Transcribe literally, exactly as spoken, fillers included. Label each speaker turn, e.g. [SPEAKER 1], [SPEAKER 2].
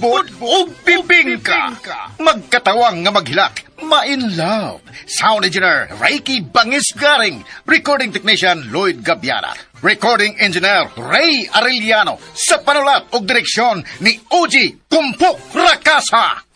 [SPEAKER 1] budbud o bibingka. Magkatawang nga maghilak, ma-in love. Sound engineer, Reiki Bangis Garing. Recording technician, Lloyd Gabiana. Recording engineer, Ray Arellano. Sa panulat o direksyon ni O G Kumpok Rakasa.